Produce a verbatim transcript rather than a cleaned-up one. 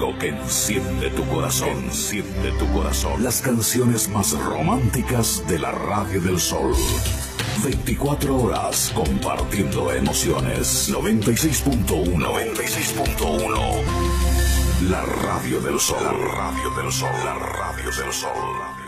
algo que enciende tu corazón, enciende tu corazón. Las canciones más románticas de la Radio del Sol. veinticuatro horas compartiendo emociones. noventa y seis punto uno. noventa y seis punto uno. La Radio del Sol. La Radio del Sol. La Radio del Sol.